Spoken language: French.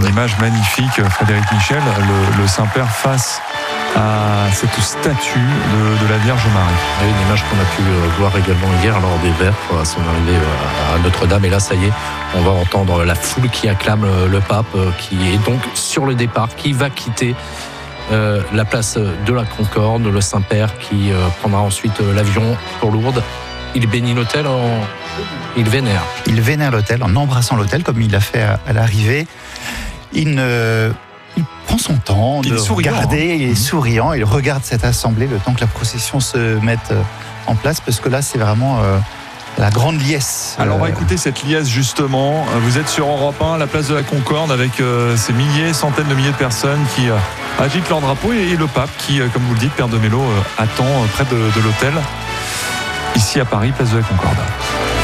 image magnifique, Frédéric Michel, le Saint-Père face à cette statue de la Vierge Marie. Une image qu'on a pu voir également hier lors des Vêpres à son arrivée à Notre-Dame. Et là, ça y est, on va entendre la foule qui acclame le pape, qui est donc sur le départ, qui va quitter la place de la Concorde, le Saint-Père qui prendra ensuite l'avion pour Lourdes. Il bénit l'hôtel, il vénère. Il vénère l'hôtel en embrassant l'hôtel comme il l'a fait à l'arrivée. Il prend son temps de regarder, il est souriant, il regarde cette assemblée le temps que la procession se mette en place, parce que là c'est vraiment la grande liesse. Alors on va écouter cette liesse justement. Vous êtes sur Europe 1, la place de la Concorde, avec ces milliers, centaines de milliers de personnes qui agitent leur drapeau, et le pape qui, comme vous le dites, Père de Mello, attend près de l'hôtel, ici à Paris, place de la Concorde.